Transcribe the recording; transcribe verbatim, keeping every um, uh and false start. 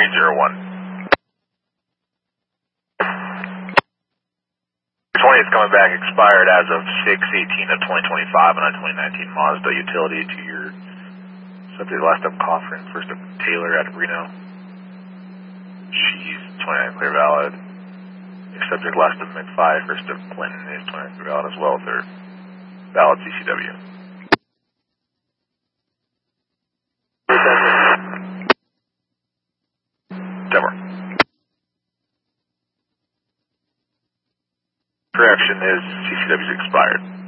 three zero one. twenty is coming back expired as of six eighteen of twenty twenty-five on a twenty nineteen Mazda utility to your subject last up Coffin, first up Taylor out of Reno. She's twenty-nine clear valid. Your subject last up McFly, first up Clinton is twenty-nine clear valid as well with her valid C C W. Denver. Correction is C C W's expired.